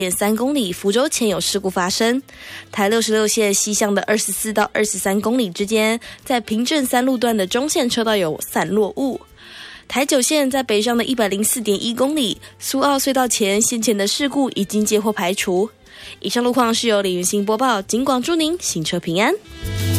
3公里福州前有事故发生，台66线西向的24到23公里之间，在平镇3路段的中线车道有散落物。台9线在北上的104.1公里，苏澳隧道前先前的事故已经接获排除。以上路况是由李云欣播报，警广祝您行车平安。